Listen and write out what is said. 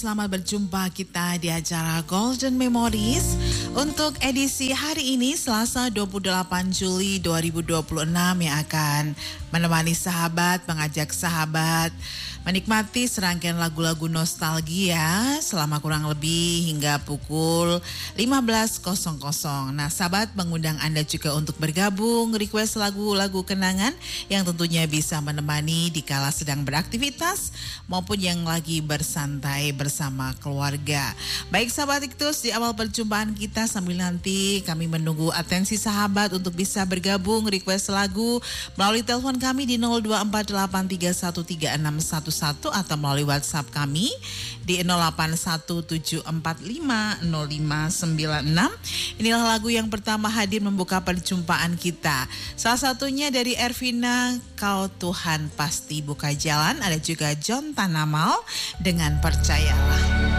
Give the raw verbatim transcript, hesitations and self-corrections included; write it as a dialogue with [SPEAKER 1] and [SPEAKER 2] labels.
[SPEAKER 1] selamat berjumpa kita di acara Golden Memories untuk edisi hari ini Selasa dua puluh delapan Juli dua ribu dua puluh enam yang akan menemani sahabat, mengajak sahabat menikmati serangkaian lagu-lagu nostalgia selama kurang lebih hingga pukul lima belas. Nah, sahabat mengundang Anda juga untuk bergabung, request lagu-lagu kenangan yang tentunya bisa menemani di kala sedang beraktivitas maupun yang lagi bersantai bersama keluarga. Baik sahabat Iktus, di awal perjumpaan kita sambil nanti kami menunggu atensi sahabat untuk bisa bergabung, request lagu melalui telepon kami di nol dua empat delapan tiga satu tiga enam satu satu atau melalui WhatsApp kami di nol delapan satu tujuh empat lima nol lima sembilan enam. Inilah lagu yang pertama hadir membuka perjumpaan kita. Salah satunya dari Ervina, Kau Tuhan Pasti Buka Jalan. Ada juga John Tanamal dengan Percayalah.